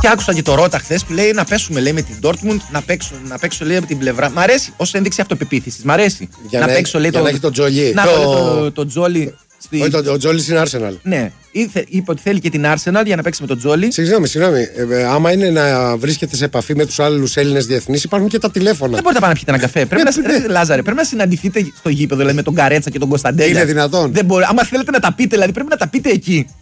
Και άκουσα και το Ρώτα χθες που λέει να πέσουμε λέει, με την Dortmund, να παίξω λέει από την πλευρά. Μ' αρέσει ως ένδειξη αυτοπεποίθησης. Μ' αρέσει. Να παίξω λέει να έχει τον Τζολί. Να το Τζολί. Ο Τζόλι είναι Arsenal. Ναι, είπε ότι θέλει και την Arsenal για να παίξει με τον Τζόλι. Συγγνώμη. Άμα είναι να βρίσκεται σε επαφή με τους άλλους Έλληνες διεθνείς, υπάρχουν και τα τηλέφωνα. Δεν μπορείτε να πάνε να πιείτε ένα καφέ. Πρέπει να συναντηθείτε στο γήπεδο δηλαδή, με τον Καρέτσα και τον Κωνσταντέλια. Είναι δυνατόν. Δεν μπορεί. Άμα θέλετε να τα πείτε, δηλαδή πρέπει να τα πείτε εκεί.